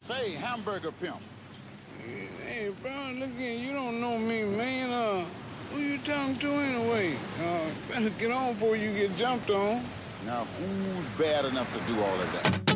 Say, hamburger pimp. Hey, bro, look here, you don't know me, man. Who you talking to anyway? Better get on before you get jumped on. Now, who's bad enough to do all of that?